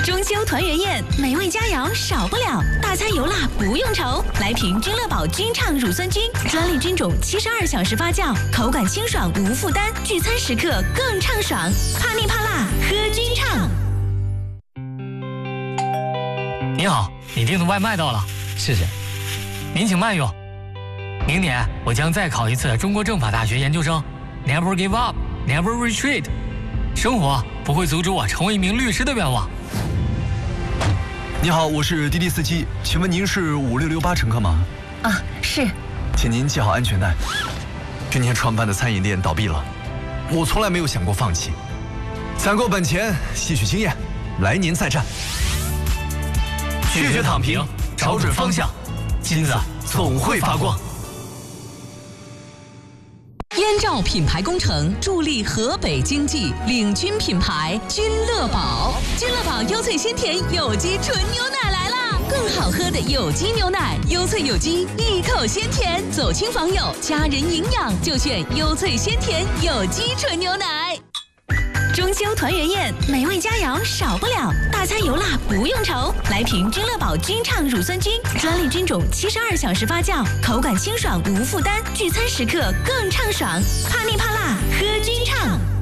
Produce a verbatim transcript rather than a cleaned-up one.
中秋团圆宴，美味佳肴少不了，大餐油辣不用愁。来瓶君乐宝君畅乳酸菌，专利菌种，七十二小时发酵，口感清爽无负担，聚餐时刻更畅爽。怕腻怕辣，喝君畅。 您好，你订的外卖到了，谢谢。您请慢用。明年我将再考一次中国政法大学研究生 ，Never give up, never retreat。生活不会阻止我成为一名律师的愿望。 你好，我是滴滴司机，请问您是五六六八乘客吗？ 啊，是。 请您系好安全带。今天创办的餐饮店倒闭了，我从来没有想过放弃。攒够本钱，吸取经验，来年再战。 拒绝躺平，找准方向，金子总会发光。 燕赵品牌工程助力河北经济，领军品牌君乐宝。君乐宝优萃鲜甜有机纯牛奶来啦！更好喝的有机牛奶，优萃有机，一口鲜甜，走亲访友，家人营养就选优萃鲜甜有机纯牛奶。 中秋团圆宴，美味佳肴少不了，大餐油辣不用愁。来瓶君乐宝君畅乳酸菌，专利菌种，七十二小时发酵，口感清爽无负担，聚餐时刻更畅爽。怕腻怕辣，喝君畅。